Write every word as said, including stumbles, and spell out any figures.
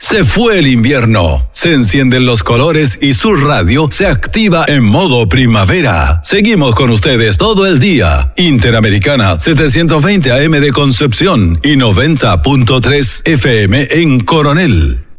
Se fue el invierno, se encienden los colores y su radio se activa en modo primavera. Seguimos con ustedes todo el día. Interamericana setecientos veinte A M de Concepción y noventa punto tres F M en Coronel.